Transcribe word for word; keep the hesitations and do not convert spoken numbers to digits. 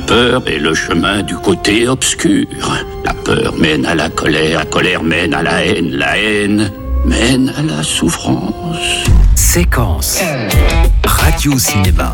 peur est le chemin du côté obscur. La peur mène à la colère, la colère mène à la haine, la haine mène à la souffrance. Séquence Radio Cinéma.